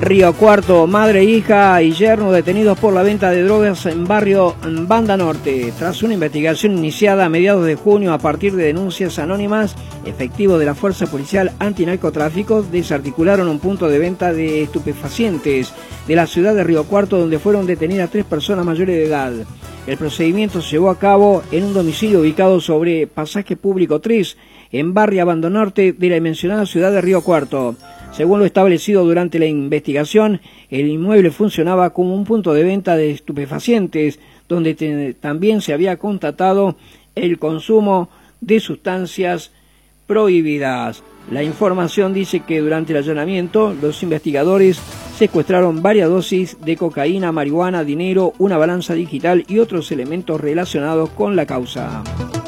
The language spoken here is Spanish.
Río Cuarto, madre, hija y yerno detenidos por la venta de drogas en barrio Banda Norte. Tras una investigación iniciada a mediados de junio a partir de denuncias anónimas, efectivos de la Fuerza Policial Antinarcotráfico desarticularon un punto de venta de estupefacientes de la ciudad de Río Cuarto, donde fueron detenidas 3 personas mayores de edad. El procedimiento se llevó a cabo en un domicilio ubicado sobre Pasaje Público 3, en barrio Banda Norte de la mencionada ciudad de Río Cuarto. Según lo establecido durante la investigación, el inmueble funcionaba como un punto de venta de estupefacientes, donde también se había constatado el consumo de sustancias prohibidas. La información dice que durante el allanamiento, los investigadores secuestraron varias dosis de cocaína, marihuana, dinero, una balanza digital y otros elementos relacionados con la causa.